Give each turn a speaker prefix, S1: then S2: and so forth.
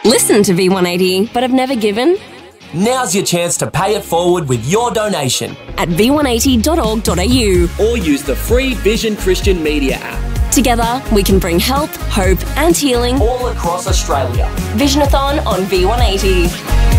S1: Listen to V180 but have never given?
S2: Now's your chance to pay it forward with your donation
S1: At v180.org.au.
S2: or use the free Vision Christian Media app.
S1: Together, we can bring help, hope and healing
S2: All across Australia.
S1: Visionathon on V180.